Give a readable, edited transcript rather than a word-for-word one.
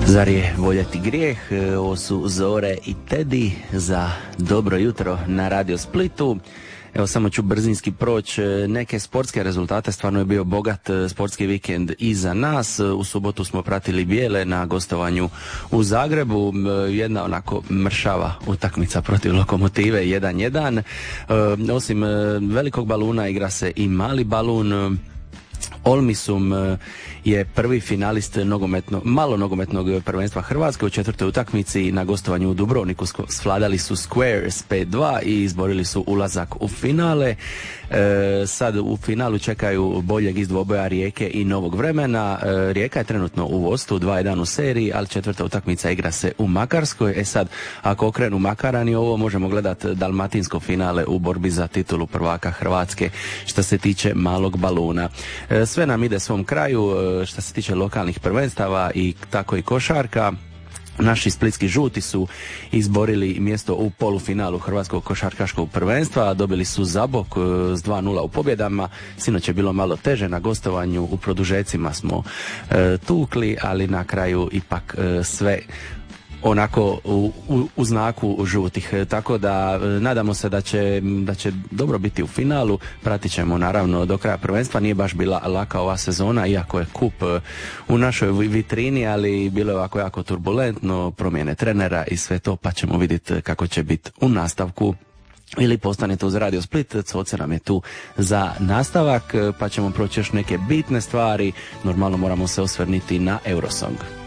Zar je voljeti grijeh? Ovo su Zore i Teddy za dobro jutro na Radio Splitu. Evo samo ću brzinski proći neke sportske rezultate, stvarno je bio bogat sportski vikend iza nas. U subotu smo pratili bijele na gostovanju u Zagrebu, jedna onako mršava utakmica protiv Lokomotive 1-1. Osim velikog baluna igra se i mali balun. Olmisum je prvi finalist malo nogometnog prvenstva Hrvatske u četvrtoj utakmici na gostovanju u Dubrovniku. Svladali su Squares 5-2 i izborili su ulazak u finale. Sad u finalu čekaju boljeg iz dvoboja Rijeke i Novog Vremena. Rijeka je trenutno u vodstvu 2-1 u seriji, ali četvrta utakmica igra se u Makarskoj. Sad, ako okrenu Makarani ovo, možemo gledati dalmatinsko finale u borbi za titulu prvaka Hrvatske što se tiče malog baluna. Sve nam ide svom kraju što se tiče lokalnih prvenstava i tako i košarka. Naši splitski žuti su izborili mjesto u polufinalu Hrvatskog košarkaškog prvenstva, dobili su Zabok s 2-0 u pobjedama. Sinoć je bilo malo teže, na gostovanju u produžecima smo tukli, ali na kraju ipak sve onako u znaku žutih, tako da nadamo se da će dobro biti u finalu. Pratit ćemo naravno do kraja prvenstva. Nije baš bila laka ova sezona, iako je kup u našoj vitrini, ali bilo je ovako jako turbulentno, promjene trenera i sve to, pa ćemo vidjeti kako će biti u nastavku. Ili postanete uz Radio Split, Coce nam je tu za nastavak, pa ćemo proći još neke bitne stvari. Normalno moramo se osvrniti na Eurosong.